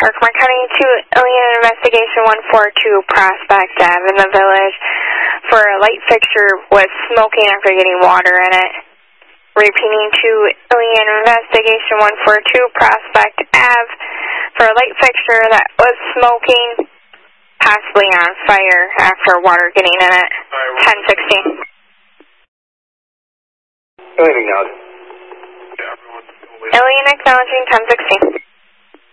Arkmore County to Alien Investigation 142 Prospect Ave in the village for a light fixture with smoking after getting water in it. Repeating to Alien Investigation 142 Prospect Ave for a light fixture that was smoking, possibly on fire after water getting in it. 1016. Anything else? Alien acknowledging 1016.